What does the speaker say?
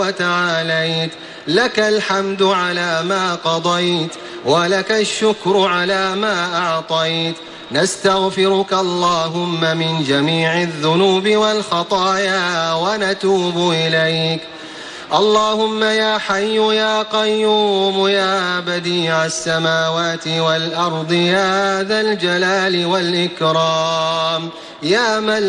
وتعاليت، لك الحمد على ما قضيت، ولك الشكر على ما أعطيت. نستغفرك اللهم من جميع الذنوب والخطايا ونتوب إليك. اللهم يا حي يا قيوم يا بديع السماوات والأرض يا ذا الجلال والإكرام، يا من